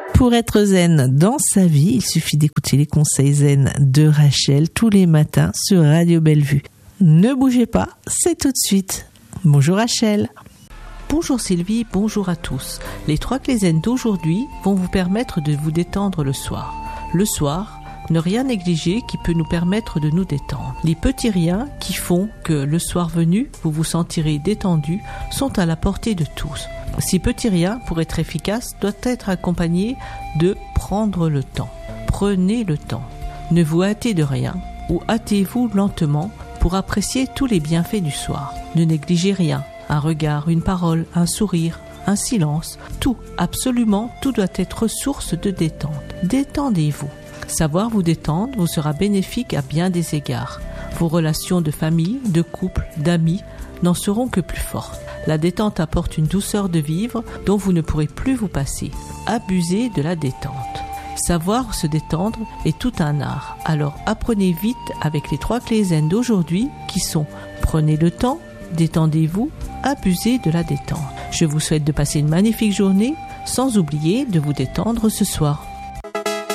Pour être zen dans sa vie, il suffit d'écouter les conseils zen de Rachel tous les matins sur Radio Bellevue. Ne bougez pas, c'est tout de suite. Bonjour Rachel. Bonjour Sylvie, bonjour à tous. Les 3 clés zen d'aujourd'hui vont vous permettre de vous détendre le soir. Le soir, ne rien négliger qui peut nous permettre de nous détendre. Les petits riens qui font que le soir venu, vous vous sentirez détendu sont à la portée de tous. Ces petits riens, pour être efficaces, doivent être accompagnés de prendre le temps. Prenez le temps. Ne vous hâtez de rien ou hâtez-vous lentement pour apprécier tous les bienfaits du soir. Ne négligez rien. Un regard, une parole, un sourire, un silence, tout, absolument tout doit être source de détente. Détendez-vous. Savoir vous détendre vous sera bénéfique à bien des égards. Vos relations de famille, de couple, d'amis n'en seront que plus fortes. La détente apporte une douceur de vivre dont vous ne pourrez plus vous passer. Abusez de la détente. Savoir se détendre est tout un art. Alors apprenez vite avec les 3 clés zen d'aujourd'hui qui sont: prenez le temps, détendez-vous, abusez de la détente. Je vous souhaite de passer une magnifique journée sans oublier de vous détendre ce soir.